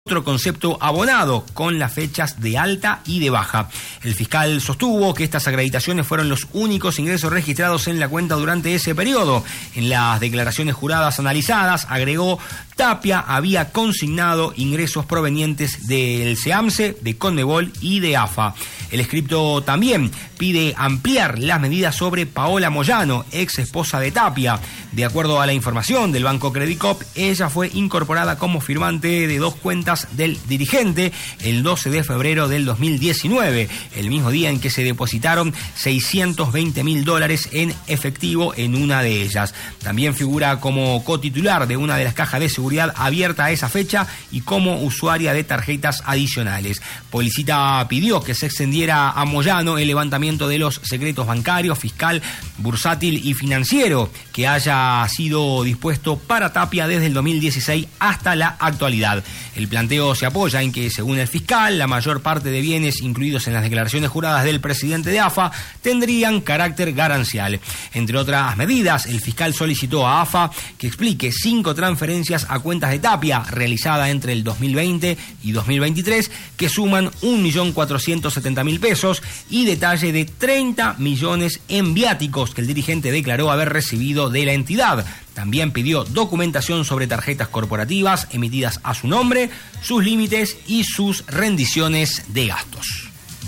otro concepto abonado con las fechas de alta y de baja. El fiscal sostuvo que estas acreditaciones fueron los únicos ingresos registrados en la cuenta durante ese periodo. En las declaraciones juradas analizadas, agregó, Tapia había consignado ingresos provenientes del SEAMSE, de Conmebol y de AFA. El escrito también pide ampliar las medidas sobre Paola Moyano, ex esposa de Tapia. De acuerdo a la información del Banco Credicop, ella fue incorporada como firmante de 2 cuentas del dirigente el 12 de febrero del 2019, el mismo día en que se depositaron $620.000 en efectivo en una de ellas. También figura como cotitular de una de las cajas de seguridad abierta a esa fecha y como usuaria de tarjetas adicionales. Policita pidió que se extendiera a Moyano el levantamiento de los secretos bancarios, fiscal, bursátil y financiero que haya sido dispuesto para Tapia desde el 2016 hasta la actualidad. El planteo se apoya en que, según el fiscal, la mayor parte de bienes incluidos en las declaraciones juradas del presidente de AFA tendrían carácter ganancial. Entre otras medidas, el fiscal solicitó a AFA que explique 5 transferencias a cuentas de Tapia realizadas entre el 2020 y 2023 que suman 1.470.000 pesos y detalle de 30 millones en viáticos que el dirigente declaró haber recibido de la entidad. También pidió documentación sobre tarjetas corporativas emitidas a su nombre, sus límites y sus rendiciones de gastos.